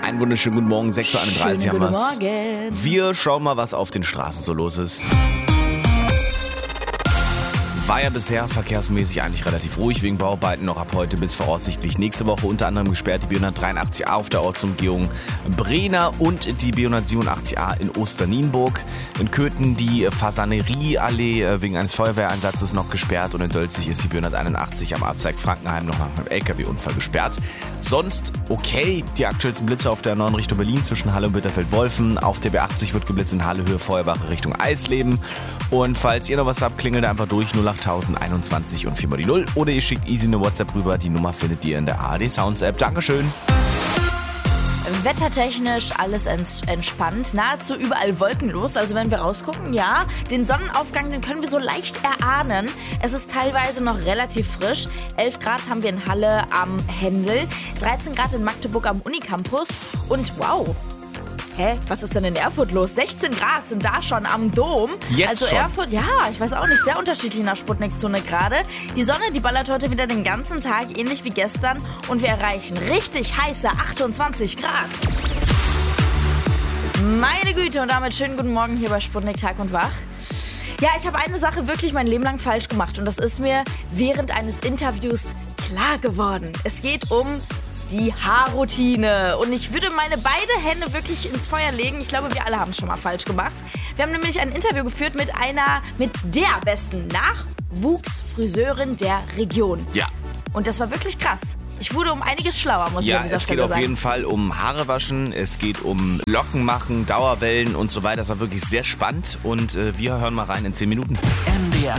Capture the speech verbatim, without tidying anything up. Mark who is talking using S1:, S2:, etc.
S1: Einen wunderschönen guten Morgen, sechs Uhr einunddreißig haben
S2: Guten
S1: wir's.
S2: Morgen.
S1: Wir schauen mal, was auf den Straßen so los ist. War ja bisher verkehrsmäßig eigentlich relativ ruhig wegen Bauarbeiten. Noch ab heute bis voraussichtlich nächste Woche unter anderem gesperrt die B hundertdreiundachtzig a auf der Ortsumgehung Brena und die B hundertsiebenundachtzig a in Osternienburg. In Köthen die Fasanerieallee wegen eines Feuerwehreinsatzes noch gesperrt und in Dölzig ist die B hunderteinundachtzig am Abzweig Frankenheim noch nach einem L K W-Unfall gesperrt. Sonst okay, die aktuellsten Blitze auf der neuen Richtung Berlin zwischen Halle und Bitterfeld-Wolfen. Auf der B achtzig wird geblitzt in Halle Höhe Feuerbach Richtung Eisleben. Und falls ihr noch was habt, klingelt einfach durch null acht tausend einundzwanzig und viermal die null. Oder ihr schickt easy eine WhatsApp rüber. Die Nummer findet ihr in der A R D Sounds App. Dankeschön.
S2: Wettertechnisch alles ents- entspannt, nahezu überall wolkenlos. Also wenn wir rausgucken, ja, den Sonnenaufgang, den können wir so leicht erahnen. Es ist teilweise noch relativ frisch. elf Grad haben wir in Halle am Händel, dreizehn Grad in Magdeburg am Unicampus und wow. Hä? Was ist denn in Erfurt los? sechzehn Grad sind da schon am Dom.
S1: Jetzt
S2: also
S1: schon.
S2: Erfurt, ja, ich weiß auch nicht, sehr unterschiedlich nach Sputnik-Zone gerade. Die Sonne, die ballert heute wieder den ganzen Tag, ähnlich wie gestern. Und wir erreichen richtig heiße achtundzwanzig Grad. Meine Güte, und damit schönen guten Morgen hier bei Sputnik Tag und Wach. Ja, ich habe eine Sache wirklich mein Leben lang falsch gemacht. Und das ist mir während eines Interviews klar geworden. Es geht um die Haarroutine. Und ich würde meine beide Hände wirklich ins Feuer legen. Ich glaube, wir alle haben es schon mal falsch gemacht. Wir haben nämlich ein Interview geführt mit einer, mit der besten Nachwuchsfriseurin der Region.
S1: Ja.
S2: Und das war wirklich krass. Ich wurde um einiges schlauer, muss ich
S1: Ja,
S2: an dieser
S1: es geht
S2: Stelle
S1: auf
S2: sagen.
S1: jeden Fall um Haare waschen, es geht um Locken machen, Dauerwellen und so weiter. Das war wirklich sehr spannend und äh, wir hören mal rein in zehn Minuten.
S3: M D R